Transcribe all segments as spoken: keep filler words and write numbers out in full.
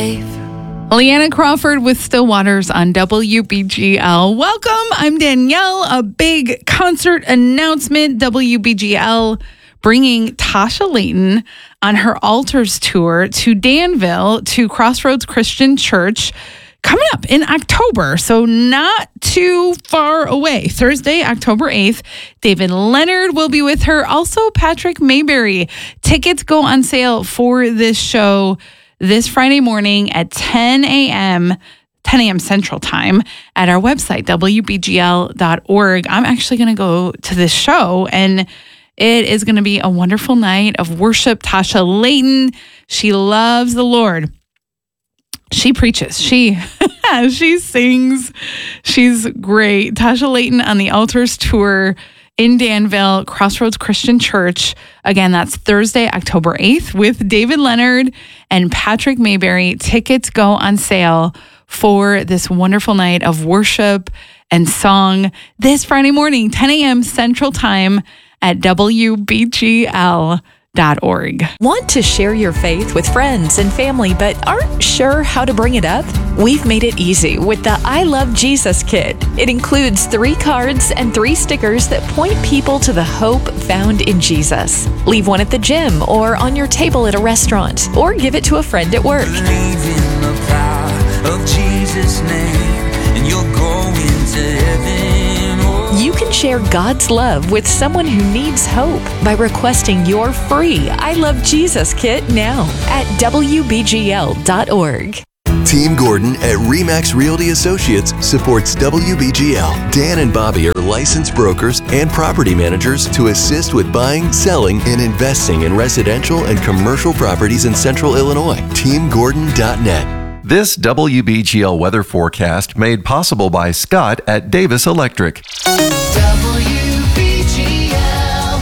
safe. Leanna Crawford with Still Waters on W B G L. Welcome. I'm Danielle. A big concert announcement. W B G L bringing Tasha Layton on her Altars tour to Danville to Crossroads Christian Church coming up in October. So not too far away. Thursday, October eighth. David Leonard will be with her. Also, Patrick Mayberry. Tickets go on sale for this show this Friday morning at ten a.m., ten a.m. Central Time at our website, W B G L dot org. I'm actually going to go to this show, and it is going to be a wonderful night of worship. Tasha Layton, she loves the Lord. She preaches. She she sings. She's great. Tasha Layton on the Altars tour in Danville, Crossroads Christian Church. Again, that's Thursday, October eighth with David Leonard and Patrick Mayberry. Tickets go on sale for this wonderful night of worship and song this Friday morning, ten a.m. Central Time at W B G L dot org. Want to share your faith with friends and family but aren't sure how to bring it up? We've made it easy with the I Love Jesus Kit. It includes three cards and three stickers that point people to the hope found in Jesus. Leave one at the gym or on your table at a restaurant, or give it to a friend at work. Believe in the power of Jesus' name, and you'll go into heaven. You can share God's love with someone who needs hope by requesting your free I Love Jesus Kit now at W B G L dot org. Team Gordon at RE/MAX Realty Associates supports W B G L. Dan and Bobby are licensed brokers and property managers to assist with buying, selling, and investing in residential and commercial properties in Central Illinois. Team Gordon dot net. This W B G L weather forecast made possible by Scott at Davis Electric. W B G L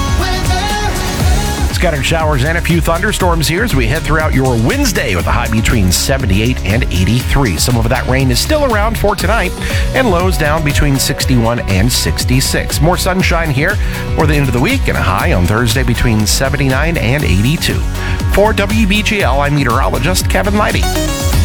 weather. Scattered showers and a few thunderstorms here as we head throughout your Wednesday with a high between seventy-eight and eighty-three. Some of that rain is still around for tonight, and lows down between sixty-one and sixty-six. More sunshine here for the end of the week, and a high on Thursday between seventy-nine and eighty-two. For W B G L, I'm meteorologist Kevin Leidy.